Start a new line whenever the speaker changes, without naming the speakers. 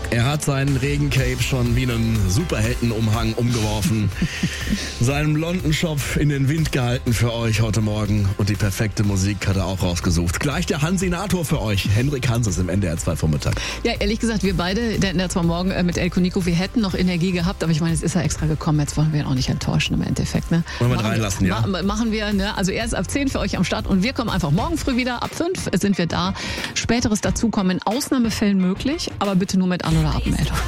Er hat seinen Regencape schon wie einen Superheldenumhang umgeworfen, seinen blonden Schopf in den Wind gehalten für euch heute Morgen und die perfekte Musik hat er auch rausgesucht. Gleich der Hansinator für euch, Henrik Hanses im NDR 2 Vormittag.
Ja, ehrlich gesagt, wir beide, der NDR 2 Morgen mit Elko Nico, wir hätten noch Energie gehabt, aber ich meine, jetzt ist er extra gekommen, jetzt wollen wir ihn auch nicht enttäuschen im Endeffekt. Ne?
Wollen wir ihn reinlassen, ja?
Machen wir, ne? Also er ist ab 10 für euch am Start und wir kommen einfach morgen früh wieder, ab 5 sind wir da. Späteres Dazukommen in Ausnahmefällen möglich, aber bitte nur mit An- oder Abmeldung.